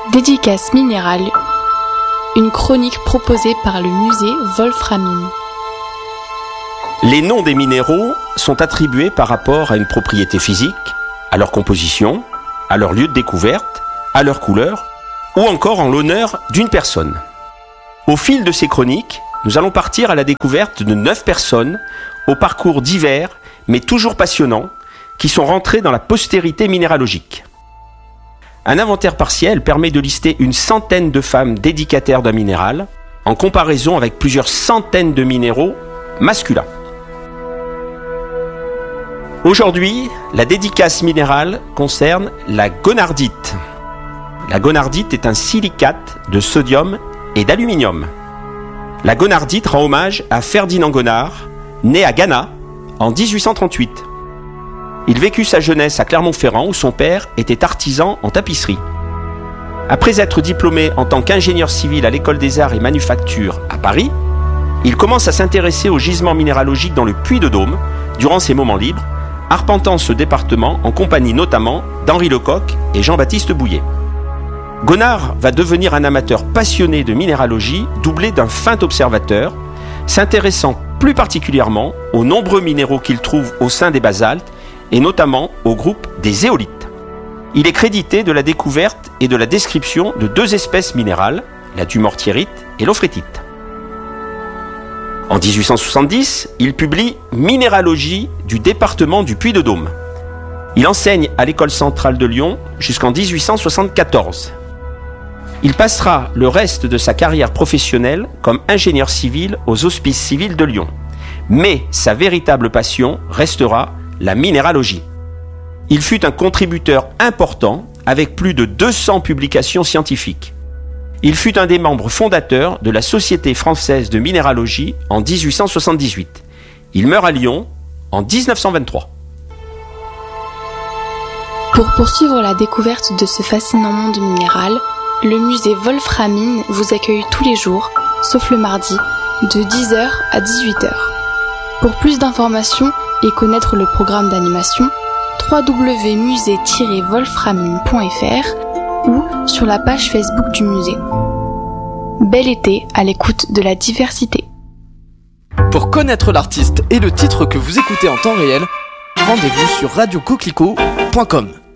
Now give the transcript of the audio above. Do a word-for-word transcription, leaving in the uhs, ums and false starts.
Dédicace minérale, une chronique proposée par le musée Wolframine. Les noms des minéraux sont attribués par rapport à une propriété physique, à leur composition, à leur lieu de découverte, à leur couleur, ou encore en l'honneur d'une personne. Au fil de ces chroniques, nous allons partir à la découverte de neuf personnes, au parcours divers, mais toujours passionnants, qui sont rentrées dans la postérité minéralogique. Un inventaire partiel permet de lister une centaine de femmes dédicataires d'un minéral, en comparaison avec plusieurs centaines de minéraux masculins. Aujourd'hui, la dédicace minérale concerne la gonardite. La gonardite est un silicate de sodium et d'aluminium. La gonardite rend hommage à Ferdinand Gonard, né à Ghana en dix-huit cent trente-huit. Il vécut sa jeunesse à Clermont-Ferrand où son père était artisan en tapisserie. Après être diplômé en tant qu'ingénieur civil à l'École des Arts et Manufactures à Paris, il commence à s'intéresser aux gisements minéralogiques dans le Puy-de-Dôme durant ses moments libres, arpentant ce département en compagnie notamment d'Henri Lecoq et Jean-Baptiste Bouillet. Gonard va devenir un amateur passionné de minéralogie doublé d'un fin observateur, s'intéressant plus particulièrement aux nombreux minéraux qu'il trouve au sein des basaltes et notamment au groupe des éolites. Il est crédité de la découverte et de la description de deux espèces minérales, la dumortierite et l'ophrétite. En dix-huit cent soixante-dix, il publie Minéralogie du département du Puy-de-Dôme. Il enseigne à l'École centrale de Lyon jusqu'en dix-huit cent soixante-quatorze. Il passera le reste de sa carrière professionnelle comme ingénieur civil aux Hospices civils de Lyon. Mais sa véritable passion restera la minéralogie. Il fut un contributeur important avec plus de deux cents publications scientifiques. Il fut un des membres fondateurs de la Société française de minéralogie en dix-huit cent soixante-dix-huit. Il meurt à Lyon en dix-neuf cent vingt-trois. Pour poursuivre la découverte de ce fascinant monde minéral, le musée Wolframine vous accueille tous les jours, sauf le mardi, de dix heures à dix-huit heures. Pour plus d'informations et connaître le programme d'animation, w w w point musée tiret wolframine point f r ou sur la page Facebook du musée. Bel été à l'écoute de la diversité. Pour connaître l'artiste et le titre que vous écoutez en temps réel, rendez-vous sur radio coquelicot point com.